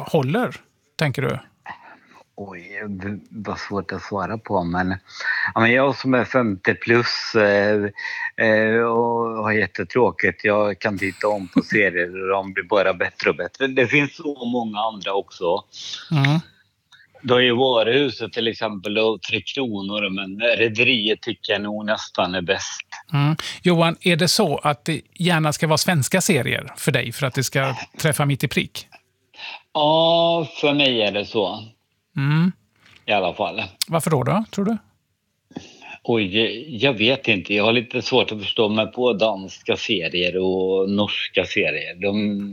håller, tänker du? Oj, det var svårt att svara på, men jag som är 50 plus och har jättetråkigt, jag kan titta om på serier och de blir bara bättre och bättre. Det finns så många andra också. Mm. Då är ju Varuhuset till exempel och 3 Kronor, men Rederiet tycker jag nog nästan är bäst. Mm. Johan, är det så att det gärna ska vara svenska serier för dig för att det ska träffa mitt i prick? Ja, för mig är det så. Mm. I alla fall. Varför då, tror du? Oj, jag vet inte. Jag har lite svårt att förstå mig på danska serier och norska serier. De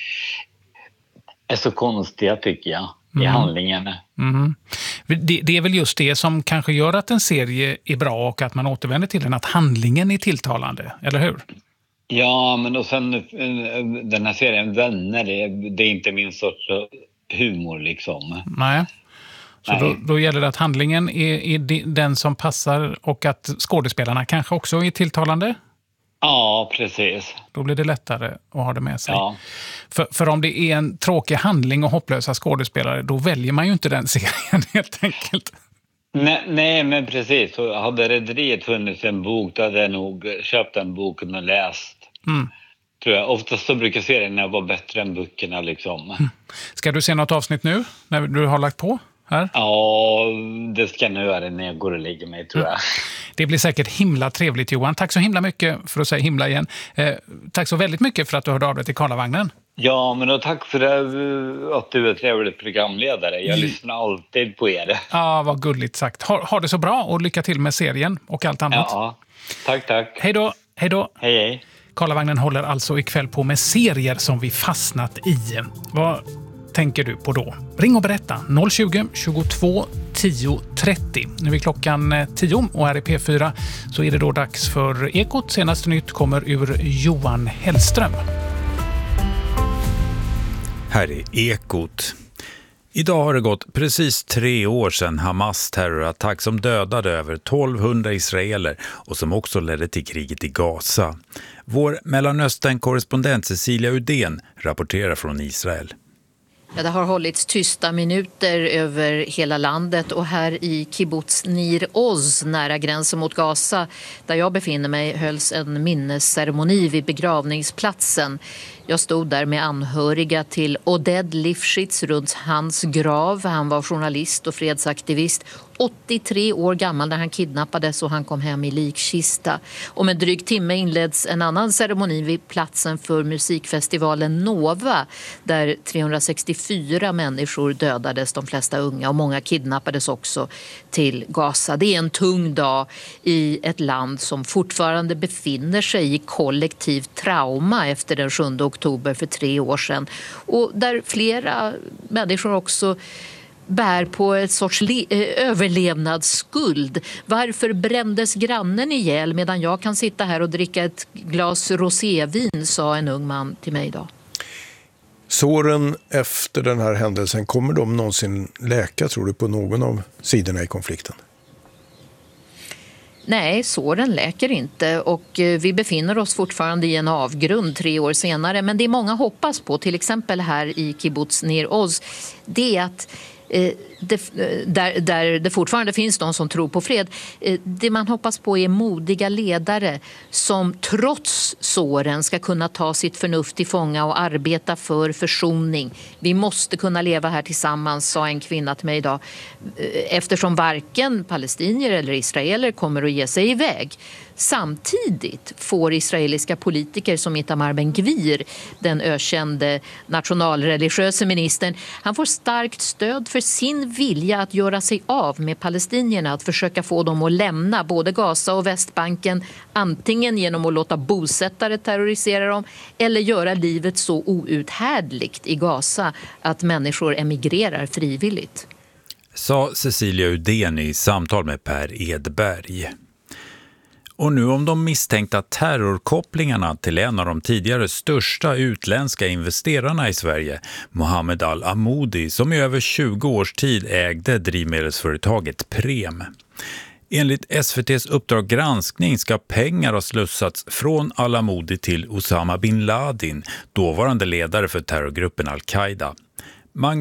är så konstiga, tycker jag, i handlingen. Mm. Det är väl just det som kanske gör att en serie är bra och att man återvänder till den, att handlingen är tilltalande, eller hur? Ja, men och sen den här serien Vänner, det är inte min sorts humor liksom. Nej. Så då gäller det att handlingen är den som passar och att skådespelarna kanske också är tilltalande? Ja, precis. Då blir det lättare att ha det med sig. Ja. För om det är en tråkig handling och hopplösa skådespelare, då väljer man ju inte den serien helt enkelt. Nej, men precis. Så hade Rederiet funnits en bok, då hade jag nog köpt den boken och läst. Mm. Tror jag. Oftast så brukar serierna vara bättre än böckerna liksom. Ska du se något avsnitt nu när du har lagt på här? Ja, det ska jag nu göra när jag går och lägger mig, tror jag. Det blir säkert himla trevligt, Johan. Tack så himla mycket, för att säga himla igen. Tack så väldigt mycket för att du hörde av dig till Karlavagnen. Ja, men då tack för det, att du är trevlig programledare. Jag lyssnar alltid på er. Ja, vad gulligt sagt. Ha det så bra och lycka till med serien och allt annat. Ja, tack. Hej då. Hej. Karlavagnen håller alltså ikväll på med serier som vi fastnat i. Vad tänker du på då? Ring och berätta. 020 22 10 30. Nu är klockan 10 och här i P4 så är det då dags för Ekot. Senaste nytt kommer ur Johan Hellström. Här är Ekot. Idag har det gått precis 3 år sedan Hamas terrorattack som dödade över 1200 israeler och som också ledde till kriget i Gaza. Vår Mellanöstern-korrespondent Cecilia Udén rapporterar från Israel. Ja, det har hållits tysta minuter över hela landet och här i kibbutz Nir Oz nära gränsen mot Gaza där jag befinner mig hölls en minnesceremoni vid begravningsplatsen. Jag stod där med anhöriga till Oded Lifshitz runt hans grav. Han var journalist och fredsaktivist. 83 år gammal när han kidnappades och han kom hem i likkista. Om en dryg timme inleds en annan ceremoni vid platsen för musikfestivalen Nova där 364 människor dödades, de flesta unga, och många kidnappades också till Gaza. Det är en tung dag i ett land som fortfarande befinner sig i kollektivt trauma efter den 7 oktober för 3 år sedan och där flera människor också bär på ett sorts överlevnadsskuld. Varför brändes grannen ihjäl medan jag kan sitta här och dricka ett glas rosévin, sa en ung man till mig idag. Såren efter den här händelsen, kommer de någonsin läka, tror du, på någon av sidorna i konflikten? Nej, såren läker inte och vi befinner oss fortfarande i en avgrund 3 år senare. Men det många hoppas på, till exempel här i kibbutz Nir Oz, det är att där det fortfarande finns de som tror på fred. Det man hoppas på är modiga ledare som trots såren ska kunna ta sitt förnuft till fånga och arbeta för försoning. Vi måste kunna leva här tillsammans, sa en kvinna till mig idag. Eftersom varken palestinier eller israeler kommer att ge sig iväg. Samtidigt får israeliska politiker som Itamar Ben-Gvir, den ökände nationalreligiösa ministern, han får starkt stöd för sin vilja att göra sig av med palestinierna, att försöka få dem att lämna både Gaza och Västbanken, antingen genom att låta bosättare terrorisera dem eller göra livet så outhärdligt i Gaza att människor emigrerar frivilligt. Sa Cecilia Udén i samtal med Per Edberg. Och nu om de misstänkta terrorkopplingarna till en av de tidigare största utländska investerarna i Sverige, Mohammed Al-Amoudi, som i över 20 års tid ägde drivmedelsföretaget Prem. Enligt SVT:s Uppdrag granskning ska pengar ha slussats från Al-Amoudi till Osama bin Laden, dåvarande ledare för terrorgruppen Al-Qaida.